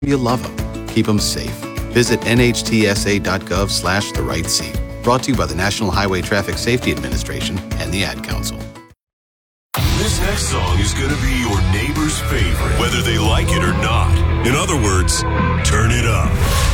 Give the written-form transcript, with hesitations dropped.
you love them. Keep them safe. Visit nhtsa.gov/the right seat. Brought to you by the National Highway Traffic Safety Administration and the Ad Council. This next song is going to be your neighbor's favorite, whether they like it or not. In other words, turn it up.